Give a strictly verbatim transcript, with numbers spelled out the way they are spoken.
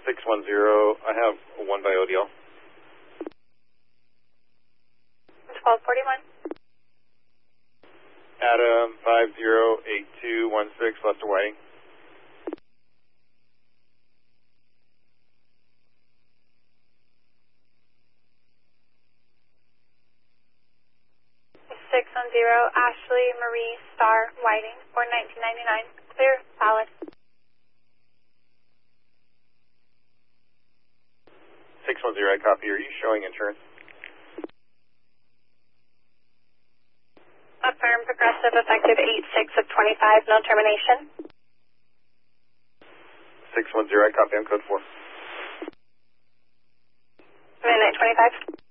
six one zero, I have one by O D L. twelve forty-one. Adam, five zero eight two one six, left to Whiting. six one zero, Ashley Marie Star Whiting for nineteen ninety-nine. Clear, solid. six one zero, I copy. Are you showing insurance? Affirm, Progressive, effective eight six of twenty-five, no termination. six one zero, I copy on code four. Midnight twenty-five.